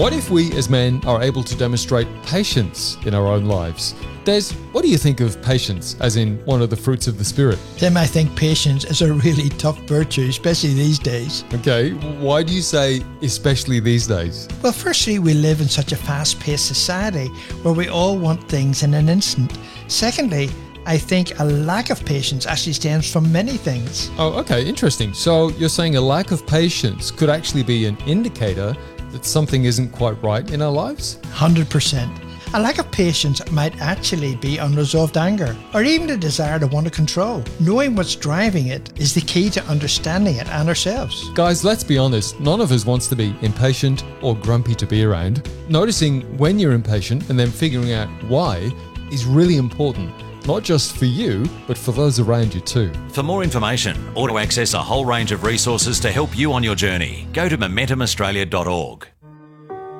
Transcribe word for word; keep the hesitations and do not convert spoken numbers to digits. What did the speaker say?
What if we as men are able to demonstrate patience in our own lives? Des, what do you think of patience as in one of the fruits of the Spirit? Tim, I think patience is a really tough virtue, especially these days. Okay, why do you say especially these days? Well, firstly, we live in such a fast-paced society where we all want things in an instant. Secondly, I think a lack of patience actually stems from many things. Oh, okay, interesting. So you're saying a lack of patience could actually be an indicator that something isn't quite right in our lives? one hundred percent. A lack of patience might actually be unresolved anger, or even a desire to want to control. Knowing what's driving it is the key to understanding it and ourselves. Guys, let's be honest, none of us wants to be impatient or grumpy to be around. Noticing when you're impatient and then figuring out why is really important, not just for you, but for those around you too. For more information or to access a whole range of resources to help you on your journey, go to momentum australia dot org.